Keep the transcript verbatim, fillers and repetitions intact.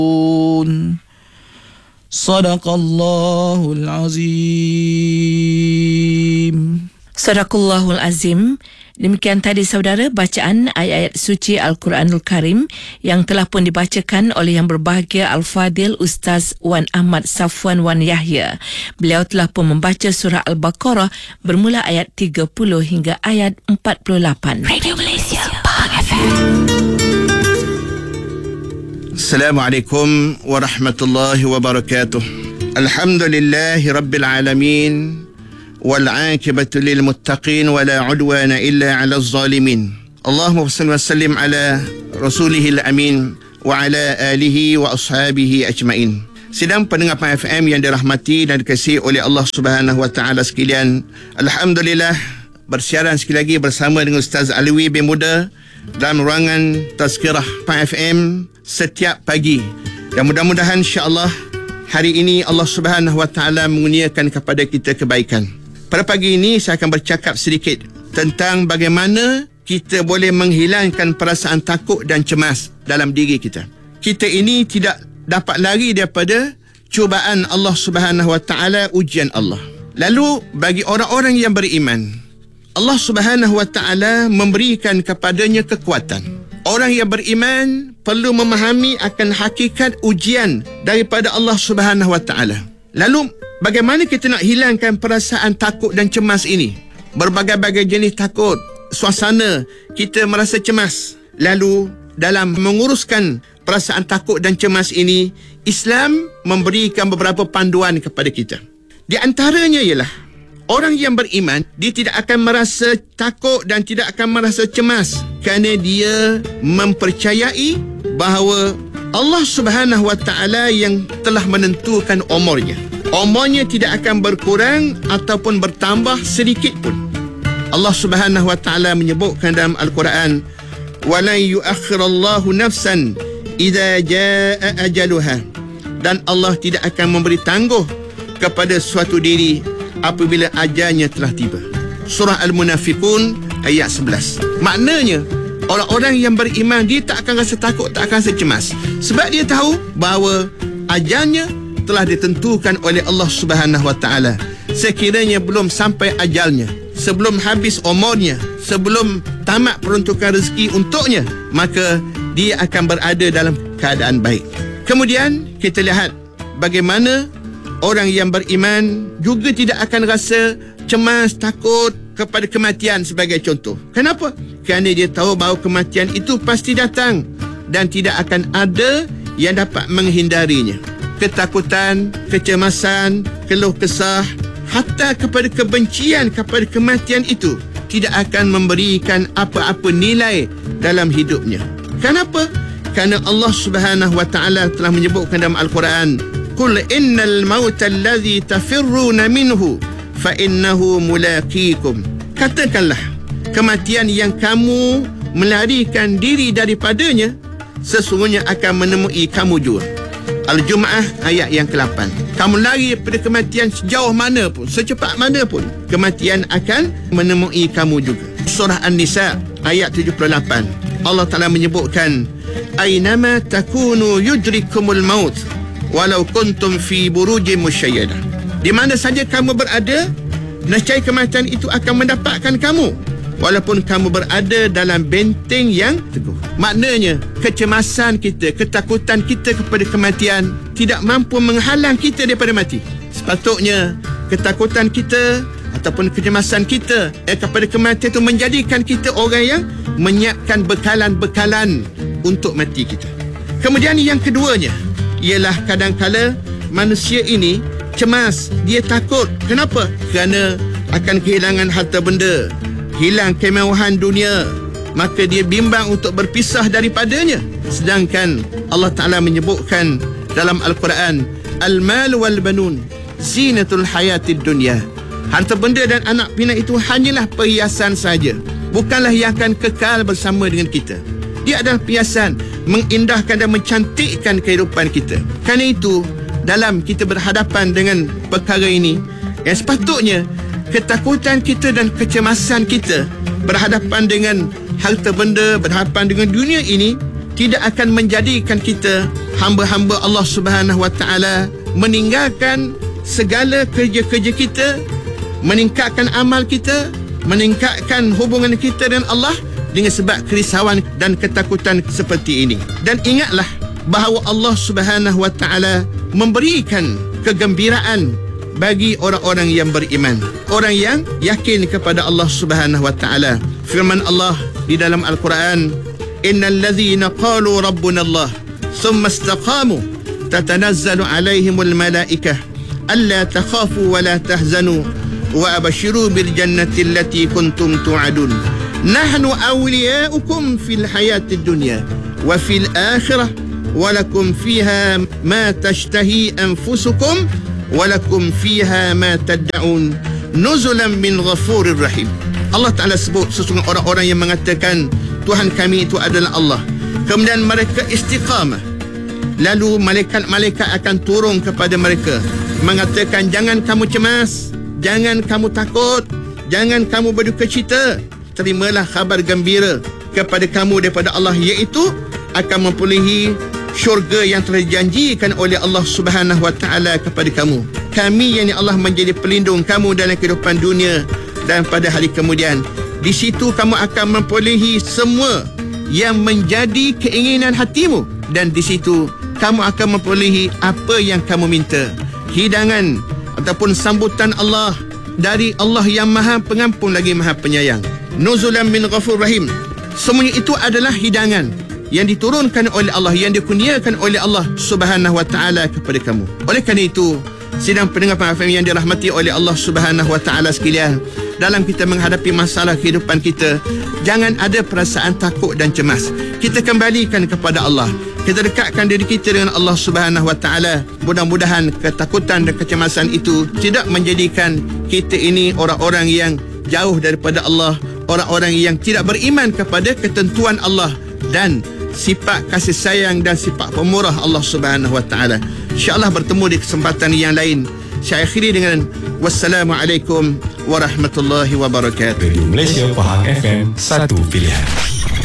Sadaqallahul Azim. Sadaqallahul Azim. Demikian tadi saudara bacaan ayat-ayat suci Al-Quranul Karim yang telah pun dibacakan oleh yang berbahagia Al-Fadil Ustaz Wan Ahmad Safwan Wan Yahya. Beliau telah pun membaca surah Al-Baqarah bermula ayat tiga puluh hingga ayat empat puluh lapan. Radio Malaysia, Pahang F M. Assalamualaikum warahmatullahi wabarakatuh. Alhamdulillahi rabbil alamin. والعاقبة للمتقين ولا عدوان إلا على الظالمين. اللهم صل وسلم على رسوله الأمين وعلى آله وأصحابه أجمعين. Sidang pendengar Pahang F M yang dirahmati dan dikasihi oleh Allah Subhanahu wa taala sekalian. Alhamdulillah bersiaran sekali lagi bersama dengan Ustaz Alwi bin Muda dalam ruangan Tazkirah Pahang F M setiap pagi. Dan mudah-mudahan insya-Allah hari ini Allah Subhanahu wa taala mengurniakan kepada kita kebaikan. Pada pagi ini saya akan bercakap sedikit tentang bagaimana kita boleh menghilangkan perasaan takut dan cemas dalam diri kita. Kita ini tidak dapat lari daripada cubaan Allah Subhanahu wa taala, ujian Allah. Lalu bagi orang-orang yang beriman, Allah Subhanahu wa taala memberikan kepadanya kekuatan. Orang yang beriman perlu memahami akan hakikat ujian daripada Allah Subhanahu wa taala. Lalu bagaimana kita nak hilangkan perasaan takut dan cemas ini? Berbagai-bagai jenis takut, suasana kita merasa cemas. Lalu dalam menguruskan perasaan takut dan cemas ini, Islam memberikan beberapa panduan kepada kita. Di antaranya ialah orang yang beriman, dia tidak akan merasa takut dan tidak akan merasa cemas kerana dia mempercayai bahawa Allah Subhanahu wa taala yang telah menentukan umurnya. Umurnya tidak akan berkurang ataupun bertambah sedikit pun. Allah Subhanahu wa taala menyebutkan dalam Al-Quran, "Walan yu'akhkhirallahu nafsan idza jaa ajaluha." Dan Allah tidak akan memberi tangguh kepada suatu diri apabila ajalnya telah tiba. Surah Al-Munafiqun ayat sebelas. Maknanya orang-orang yang beriman dia tak akan rasa takut, tak akan rasa cemas, sebab dia tahu bahawa ajalnya telah ditentukan oleh Allah Subhanahu wa taala. Sekiranya belum sampai ajalnya, sebelum habis umurnya, sebelum tamat peruntukan rezeki untuknya, maka dia akan berada dalam keadaan baik. Kemudian kita lihat bagaimana orang yang beriman juga tidak akan rasa cemas, takut kepada kematian sebagai contoh. Kenapa? Kerana dia tahu bahawa kematian itu pasti datang dan tidak akan ada yang dapat menghindarinya. Ketakutan, kecemasan, keluh kesah, hatta kepada kebencian kepada kematian itu tidak akan memberikan apa-apa nilai dalam hidupnya. Kenapa? Kerana Allah Subhanahu wa taala telah menyebutkan dalam Al-Quran, "Qul innal mauta allazi tafirruna minhu fa innahu mulaqikum." Katakanlah, kematian yang kamu melarikan diri daripadanya sesungguhnya akan menemui kamu juga. Al-Jum'ah ayat yang ke-lapan. Kamu lari daripada kematian sejauh mana pun, secepat mana pun, kematian akan menemui kamu juga. Surah An-Nisa ayat tujuh puluh lapan. Allah Ta'ala menyebutkan, "Aynama takunu yudrikumul maut walau kuntum fi burujin musyayyadah." Di mana saja kamu berada, nescaya kematian itu akan mendapatkan kamu walaupun kamu berada dalam benteng yang teguh. Maknanya kecemasan kita, ketakutan kita kepada kematian tidak mampu menghalang kita daripada mati. Sepatutnya ketakutan kita ataupun kecemasan kita eh, kepada kematian itu menjadikan kita orang yang menyiapkan bekalan-bekalan untuk mati kita. Kemudian yang keduanya ialah kadang-kala manusia ini cemas, dia takut. Kenapa? Kerana akan kehilangan harta benda, hilang kemewahan dunia, maka dia bimbang untuk berpisah daripadanya. Sedangkan Allah Ta'ala menyebutkan dalam Al-Quran, "Al-mal wal banun zinatul hayatid dunya." Harta benda dan anak pinak itu hanyalah perhiasan saja, bukanlah yang akan kekal bersama dengan kita. Dia adalah perhiasan mengindahkan dan mencantikkan kehidupan kita. Kerana itu, dalam kita berhadapan dengan perkara ini, yang sepatutnya ketakutan kita dan kecemasan kita berhadapan dengan harta benda, berhadapan dengan dunia ini tidak akan menjadikan kita hamba-hamba Allah Subhanahu Wa Taala meninggalkan segala kerja-kerja kita, meningkatkan amal kita, meningkatkan hubungan kita dengan Allah dengan sebab kerisauan dan ketakutan seperti ini. Dan ingatlah bahawa Allah Subhanahu Wa Taala memberikan kegembiraan bagi orang-orang yang beriman, orang yang yakin kepada Allah Subhanahu Wa Taala. Firman Allah di dalam Al-Quran, innal ladzina qalu rabbuna Allah thumma istaqamu tatanazzalu alaihimul malaikah alla takhafu wa la tahzanu wa abashiru bil jannati allati kuntum tu'adun nahnu awliyaukum fil hayatid dunya wa fil akhirah wa lakum fiha ma tashtahi anfusukum wa lakum fiha ma tad'un nuzulan min ghafurir rahim. Allah Ta'ala sebut sesungguhnya orang-orang yang mengatakan Tuhan kami itu adalah Allah, kemudian mereka istiqamah, lalu malaikat-malaikat akan turun kepada mereka mengatakan, jangan kamu cemas, jangan kamu takut, jangan kamu berduka cita, terimalah khabar gembira kepada kamu daripada Allah, iaitu akan memperolehi syurga yang telah dijanjikan oleh Allah Subhanahu Wa Taala kepada kamu. Kami yang Allah menjadi pelindung kamu dalam kehidupan dunia dan pada hari kemudian. Di situ kamu akan memperolehi semua yang menjadi keinginan hatimu, dan di situ kamu akan memperolehi apa yang kamu minta. Hidangan ataupun sambutan Allah dari Allah yang Maha Pengampun lagi Maha Penyayang. Nuzulan min ghafur rahim. Semuanya itu adalah hidangan yang diturunkan oleh Allah, yang dikurniakan oleh Allah Subhanahu Wa Taala kepada kamu. Oleh kerana itu, sidang pendengar P M yang dirahmati oleh Allah Subhanahu Wa Taala sekalian, dalam kita menghadapi masalah kehidupan kita, jangan ada perasaan takut dan cemas. Kita kembalikan kepada Allah, kita dekatkan diri kita dengan Allah Subhanahu Wa Taala. Mudah-mudahan ketakutan dan kecemasan itu tidak menjadikan kita ini orang-orang yang jauh daripada Allah, orang-orang yang tidak beriman kepada ketentuan Allah dan sifat kasih sayang dan sifat pemurah Allah Subhanahu Wa Taala. InsyaAllah bertemu di kesempatan yang lain. Saya akhiri dengan wassalamualaikum warahmatullahi wabarakatuh. Radio Malaysia Pahang F M, satu pilihan.